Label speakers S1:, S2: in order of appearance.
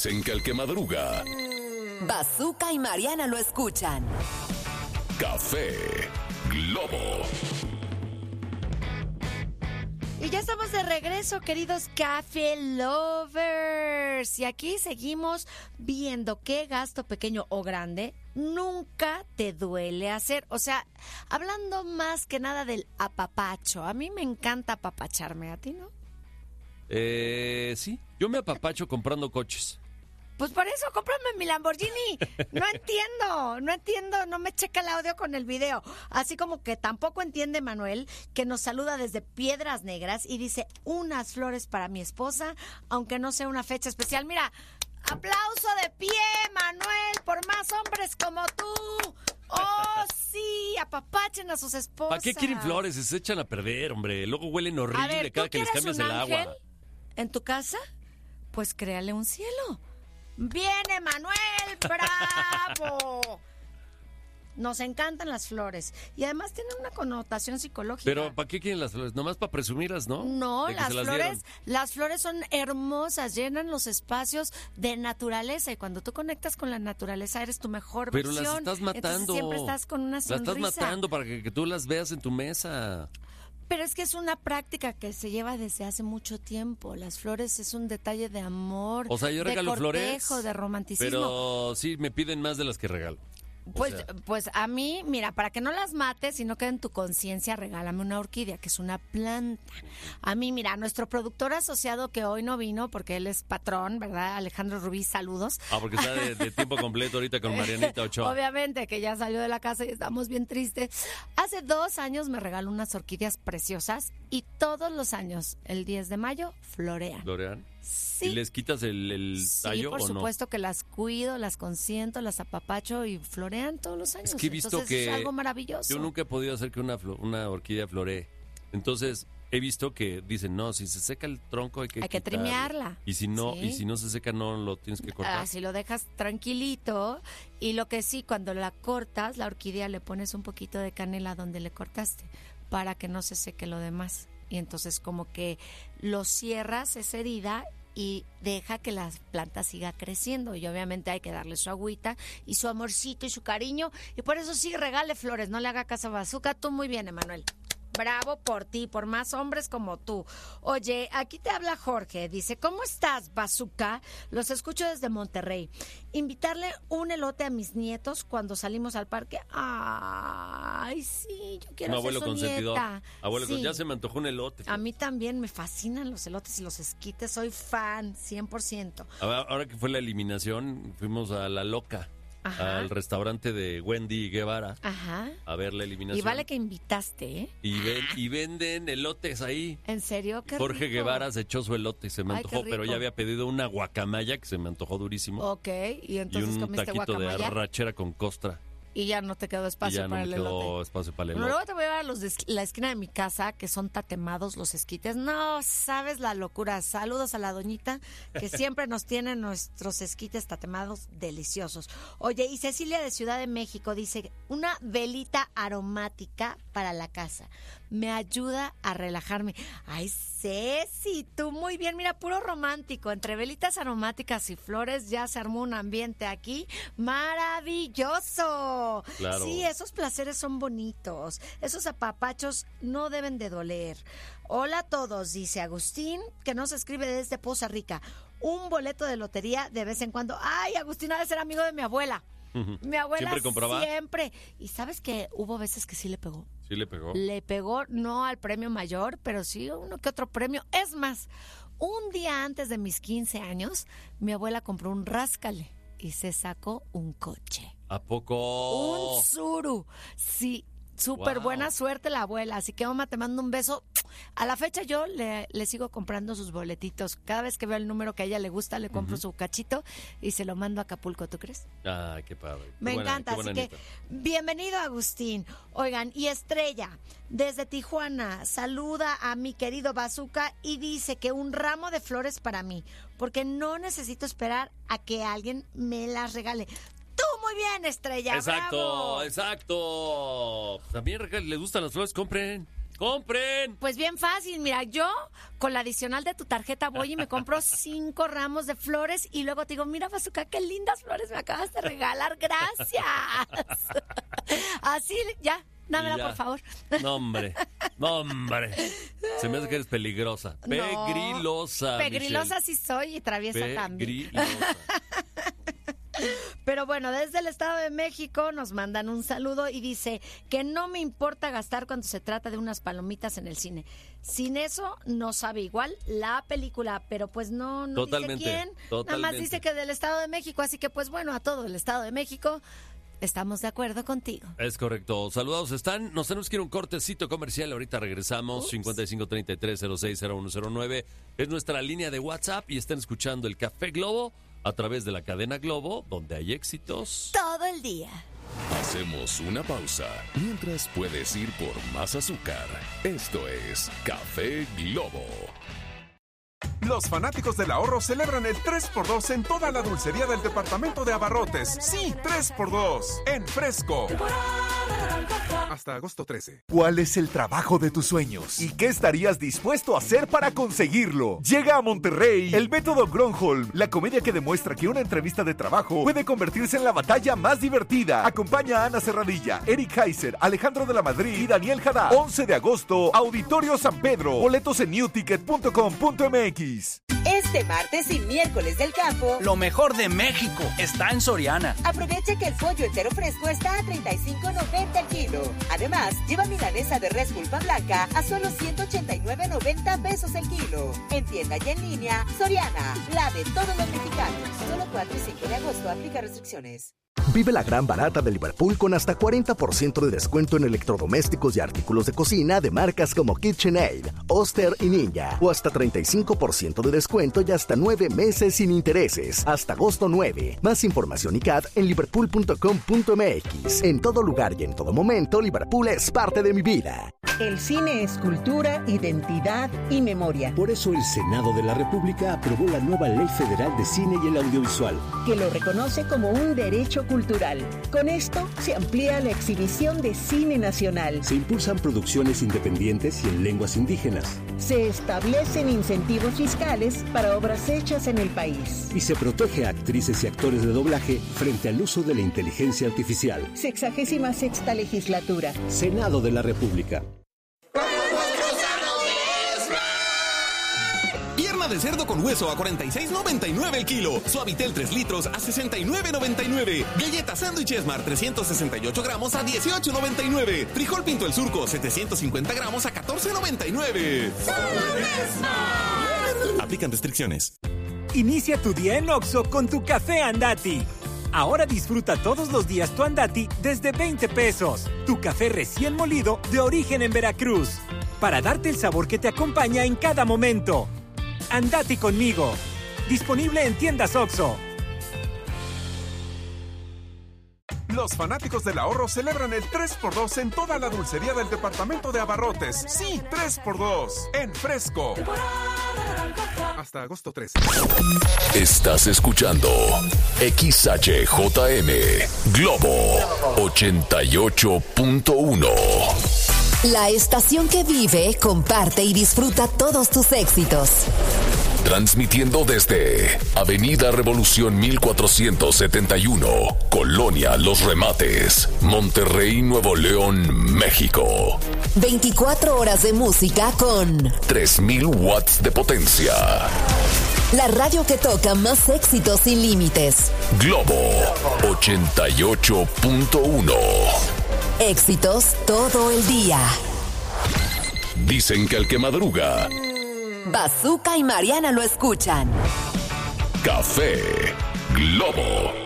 S1: Dicen que el que madruga.
S2: Bazooka y Mariana lo escuchan.
S1: Café Globo.
S3: Y ya estamos de regreso, queridos Café Lovers. Y aquí seguimos viendo qué gasto pequeño o grande nunca te duele hacer. O sea, hablando más que nada del apapacho. A mí me encanta apapacharme, ¿a ti no?
S4: Sí, yo me apapacho comprando coches.
S3: Pues por eso, cómprame mi Lamborghini. No entiendo, no me checa el audio con el video. Así como que tampoco entiende Manuel, que nos saluda desde Piedras Negras y dice, unas flores para mi esposa, aunque no sea una fecha especial. Mira, aplauso de pie, Manuel, por más hombres como tú. ¡Oh, sí! Apapachen a sus esposas.
S4: ¿Para qué quieren flores? Se echan a perder, hombre. Luego huelen horrible cada que les cambias el agua.
S3: ¿En tu casa? Pues créale un cielo. ¡Viene, Manuel! ¡Bravo! Nos encantan las flores. Y además tienen una connotación psicológica.
S4: Pero ¿para qué quieren las flores? Nomás para presumirlas, ¿no?
S3: No, las flores son hermosas, llenan los espacios de naturaleza. Y cuando tú conectas con la naturaleza, eres tu mejor versión.
S4: Pero las estás matando.
S3: Entonces siempre estás con una sonrisa.
S4: Las estás matando para que tú las veas en tu mesa.
S3: Pero es que es una práctica que se lleva desde hace mucho tiempo. Las flores es un detalle de amor,
S4: o sea, yo regalo
S3: de cortejo,
S4: flores,
S3: de romanticismo.
S4: Pero sí me piden más de las que regalo.
S3: Pues a mí, mira, para que no las mates y no quede en tu conciencia, regálame una orquídea, que es una planta. A mí, mira, nuestro productor asociado que hoy no vino, porque él es patrón, ¿verdad? Alejandro Rubí, saludos.
S4: Porque está de tiempo completo ahorita con Marianita Ochoa.
S3: Obviamente, que ya salió de la casa y estamos bien tristes. Hace 2 años me regaló unas orquídeas preciosas y todos los años, el 10 de mayo, florean.
S4: ¿Florean?
S3: Sí.
S4: ¿Y les quitas el tallo o no?
S3: Sí, por supuesto que las cuido, las consiento, las apapacho y florean todos los años.
S4: Es que he visto
S3: Entonces,
S4: que
S3: es algo maravilloso.
S4: Yo nunca he podido hacer que una orquídea floree. Entonces, he visto que dicen, no, si se seca el tronco hay que
S3: trimearla.
S4: Y si no,
S3: sí.
S4: y si no se seca, no lo tienes que cortar.
S3: Así lo dejas tranquilito. Y lo que sí, cuando la cortas, la orquídea le pones un poquito de canela donde le cortaste, para que no se seque lo demás. Y entonces como que lo cierras esa herida y deja que la planta siga creciendo. Y obviamente hay que darle su agüita y su amorcito y su cariño. Y por eso sí, regale flores, no le haga caso a Bazooka. Tú muy bien, Emanuel. Bravo por ti, por más hombres como tú. Oye, aquí te habla Jorge. Dice, ¿cómo estás, Bazooka? Los escucho desde Monterrey. Invitarle un elote a mis nietos cuando salimos al parque. Ay, sí, yo quiero ser su nieta.
S4: Abuelo,
S3: sí.
S4: Ya se me antojó un elote.
S3: A mí también me fascinan los elotes y los esquites. Soy fan, 100%.
S4: Ahora que fue la eliminación, fuimos a La Loca. Ajá. Al restaurante de Wendy Guevara.
S3: Ajá.
S4: A ver la eliminación.
S3: Y vale que invitaste, ¿eh?
S4: Y venden elotes ahí.
S3: ¿En serio? Qué
S4: Jorge
S3: rico.
S4: Guevara se echó su elote y se me antojó, pero ya había pedido una guacamaya que se me antojó durísimo.
S3: Ok, y entonces comiste guacamaya.
S4: Y un taquito de arrachera con costra.
S3: Y ya no te quedó espacio para el elote.
S4: Bueno,
S3: luego te voy a llevar a los de la esquina de mi casa, que son tatemados los esquites. No sabes la locura. Saludos a la doñita, que siempre nos tiene nuestros esquites tatemados deliciosos. Oye, y Cecilia de Ciudad de México dice, una velita aromática para la casa. Me ayuda a relajarme. Ay, Ceci, tú muy bien. Mira, puro romántico. Entre velitas aromáticas y flores ya se armó un ambiente aquí maravilloso.
S4: Claro.
S3: Sí, esos placeres son bonitos. Esos apapachos no deben de doler. Hola a todos, dice Agustín, que nos escribe desde Poza Rica. Un boleto de lotería de vez en cuando. Ay, Agustín ha de ser amigo de mi abuela. Mi abuela
S4: ¿Siempre compraba?
S3: Siempre. Y sabes que hubo veces que sí le pegó.
S4: ¿Sí le pegó?
S3: Le pegó no al premio mayor, pero sí uno que otro premio. Es más, un día antes de mis 15 años, mi abuela compró un Ráscale y se sacó un coche.
S4: ¿A poco?
S3: Un Tsuru. Sí, súper buena suerte la abuela. Así que, mamá, te mando un beso. A la fecha yo le sigo comprando sus boletitos. Cada vez que veo el número que a ella le gusta, le compro su cachito y se lo mando a Acapulco, ¿tú crees?
S4: Ah, qué padre.
S3: Me encanta, así que bienvenido, Agustín. Oigan, y Estrella, desde Tijuana, saluda a mi querido Bazooka y dice que un ramo de flores para mí, porque no necesito esperar a que alguien me las regale. Tú muy bien, Estrella.
S4: Exacto,
S3: ¡Bravo!
S4: exacto. También les gustan las flores, compren. ¡Compren!
S3: Pues bien fácil, mira, yo con la adicional de tu tarjeta voy y me compro 5 ramos de flores y luego te digo, mira, Bazooka, qué lindas flores me acabas de regalar, gracias. Así, ya, dámela, por favor.
S4: No, hombre. Se me hace que eres peligrosa. Pegrilosa,
S3: Pegrilosa sí soy y traviesa también.
S4: Pegrilosa.
S3: Pero bueno, desde el Estado de México nos mandan un saludo y dice que no me importa gastar cuando se trata de unas palomitas en el cine. Sin eso no sabe igual la película, pero pues no
S4: Totalmente,
S3: dice quién. Nada más dice que del Estado de México, así que pues bueno, a todo el Estado de México estamos de acuerdo contigo.
S4: Es correcto. Saludados están. Nos tenemos que ir a un cortecito comercial. Ahorita regresamos. 5533-060109 es nuestra línea de WhatsApp y están escuchando el Café Globo a través de la cadena Globo, donde hay éxitos
S3: todo el día.
S1: Hacemos una pausa mientras puedes ir por más azúcar. Esto es Café Globo.
S5: Los fanáticos del ahorro celebran el 3x2 en toda la dulcería del departamento de Abarrotes. Sí, 3x2 en Fresco. Hasta agosto 13.
S6: ¿Cuál es el trabajo de tus sueños? ¿Y qué estarías dispuesto a hacer para conseguirlo? Llega a Monterrey el método Gronholm, la comedia que demuestra que una entrevista de trabajo puede convertirse en la batalla más divertida. Acompaña a Ana Serradilla, Eric Heiser, Alejandro de la Madrid y Daniel Haddad. 11 de agosto, Auditorio San Pedro. Boletos en newticket.com.mx.
S2: Este martes y miércoles del campo,
S7: lo mejor de México está en Soriana.
S2: Aprovecha que el pollo entero fresco está a $35.90 el kilo. Además, lleva milanesa de res pulpa blanca a solo $189.90 pesos el kilo. En tienda y en línea, Soriana, la de todos los mexicanos. Solo 4 y 5 de agosto, aplica restricciones.
S8: Vive la gran barata de Liverpool con hasta 40% de descuento en electrodomésticos y artículos de cocina de marcas como KitchenAid, Oster y Ninja. O hasta 35% de descuento y hasta 9 meses sin intereses. Hasta agosto 9. Más información y CAT en liverpool.com.mx. En todo lugar y en todo momento, Liverpool es parte de mi vida.
S9: El cine es cultura, identidad y memoria.
S10: Por eso el Senado de la República aprobó la nueva Ley Federal de Cine y el Audiovisual,
S9: que lo reconoce como un derecho cultural. Con esto se amplía la exhibición de cine nacional.
S10: Se impulsan producciones independientes y en lenguas indígenas.
S9: Se establecen incentivos fiscales para obras hechas en el país.
S10: Y se protege a actrices y actores de doblaje frente al uso de la inteligencia artificial.
S9: 66ª legislatura.
S10: Senado de la República.
S11: Pierna de cerdo con hueso a $46.99 el kilo. Suavitel 3 litros a $69.99. Galleta sándwich Esmar 368 gramos a $18.99. Frijol Pinto el Surco 750 gramos a $14.99. Aplican restricciones.
S12: Inicia tu día en Oxxo con tu café Andati. Ahora disfruta todos los días tu Andati desde 20 pesos. Tu café recién molido de origen en Veracruz. Para darte el sabor que te acompaña en cada momento. Andati conmigo. Disponible en tiendas Oxxo.
S5: Los fanáticos del ahorro celebran el 3x2 en toda la dulcería del departamento de Abarrotes. Sí, 3x2 en Fresco. Hasta agosto 13.
S1: Estás escuchando XHJM Globo 88.1.
S2: La estación que vive, comparte y disfruta todos tus éxitos.
S1: Transmitiendo desde Avenida Revolución 1471, Colonia Los Remates, Monterrey, Nuevo León, México.
S2: 24 horas de música con
S1: 3000 watts de potencia.
S2: La radio que toca más éxitos sin límites.
S1: Globo 88.1.
S2: Éxitos todo el día.
S1: Dicen que el que madruga,
S2: Bazooka y Mariana lo escuchan.
S1: Café Globo.